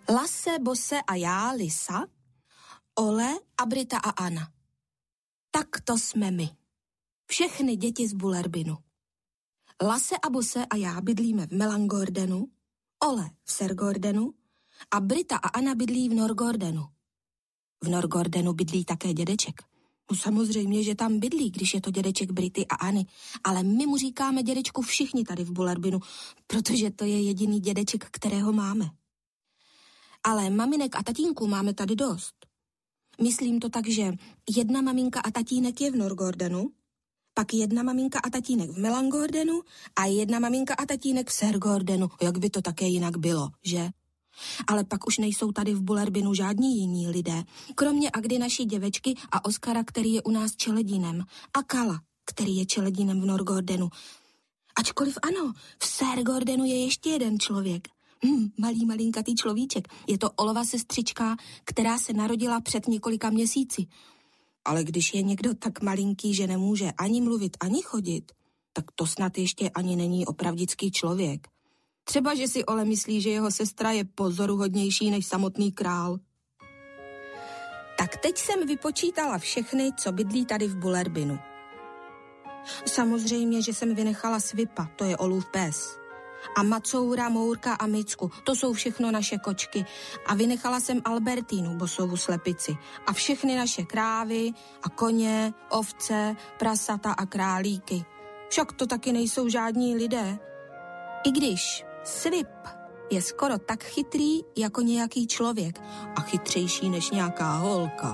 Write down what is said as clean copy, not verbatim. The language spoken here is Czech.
Lasse, Bosse a já, Lisa, Ole a Brita a Anna. Tak to jsme my. Všechny děti z Bullerbinu. Lasse a Bosse a já bydlíme v Melangordenu, Ole v Sergordenu a Brita a Anna bydlí v Norgordenu. V Norgordenu bydlí také dědeček. No samozřejmě, že tam bydlí, když je to dědeček Brity a Anny, ale my mu říkáme dědečku všichni tady v Bullerbinu, protože to je jediný dědeček, kterého máme. Ale maminek a tatínků máme tady dost. Myslím to tak, že jedna maminka a tatínek je v Norgordenu, pak jedna maminka a tatínek v Melangordenu a jedna maminka a tatínek v Sergordenu. Jak by to také jinak bylo, že? Ale pak už nejsou tady v Bullerbinu žádní jiní lidé, kromě Agdy naší děvečky a Oskara, který je u nás čeledínem, a Kala, který je čeledínem v Norgordenu. Ačkoliv ano, v Sergordenu je ještě jeden člověk. Malý malinkatý človíček. Je to Olova sestřička, která se narodila před několika měsíci. Ale když je někdo tak malinký, že nemůže ani mluvit, ani chodit, tak to snad ještě ani není opravdický člověk. Třeba, že si Ole myslí, že jeho sestra je pozoruhodnější než samotný král. Tak teď jsem vypočítala všechny, co bydlí tady v Bullerbinu. Samozřejmě, že jsem vynechala Svipa, to je Olův pes. A Macoura, Mourka a Micku, to jsou všechno naše kočky. A vynechala jsem Albertínu, Bosovu slepici. A všechny naše krávy a koně, ovce, prasata a králíky. Však to taky nejsou žádní lidé. I když Svip je skoro tak chytrý jako nějaký člověk a chytřejší než nějaká holka.